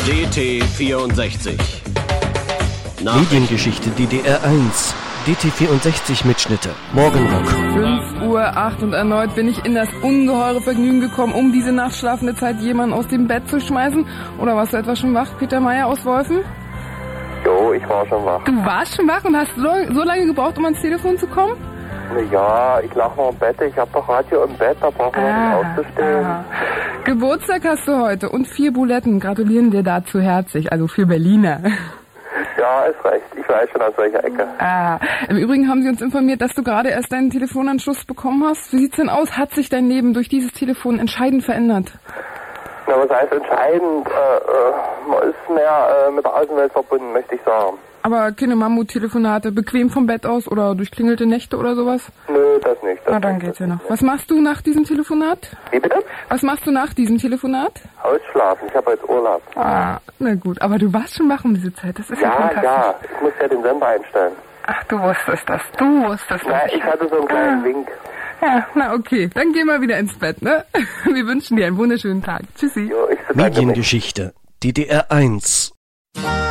DT64. Mediengeschichte DDR1. DT64-Mitschnitte. Morgenrock. 5:08 Uhr und erneut bin ich in das ungeheure Vergnügen gekommen, um diese nachtschlafende Zeit jemanden aus dem Bett zu schmeißen. Oder warst du etwa schon wach, Peter Meyer aus Wolfen? Jo, ich war schon wach. Du warst schon wach und hast so lange gebraucht, um ans Telefon zu kommen? Ja, ich lag noch im Bett. Ich hab doch Radio im Bett, da brauchen wir nicht auszustellen. Geburtstag hast du heute und 4 Buletten. Gratulieren dir dazu herzlich, also für Berliner. Ja, ist recht. Ich weiß schon aus welcher Ecke. Im Übrigen haben sie uns informiert, dass du gerade erst deinen Telefonanschluss bekommen hast. Wie sieht's denn aus? Hat sich dein Leben durch dieses Telefon entscheidend verändert? Na, was heißt entscheidend? Man ist mehr mit der Außenwelt verbunden, möchte ich sagen. Aber keine Mammut-Telefonate, bequem vom Bett aus oder durchklingelte Nächte oder sowas? Nö, das nicht. Na, dann geht's ja noch. Was machst du nach diesem Telefonat? Wie bitte? Was machst du nach diesem Telefonat? Ausschlafen. Ich habe jetzt Urlaub. Na gut. Aber du warst schon wach um diese Zeit. Das ist ja fantastisch. Ja. Ich muss ja den Sender einstellen. Ach, du wusstest das. Du wusstest das. Na, ich hatte so einen kleinen Wink. Ja, na okay. Dann geh mal wieder ins Bett, ne? Wir wünschen dir einen wunderschönen Tag. Tschüssi. Jo, ich bedanke mich. Mediengeschichte DDR1.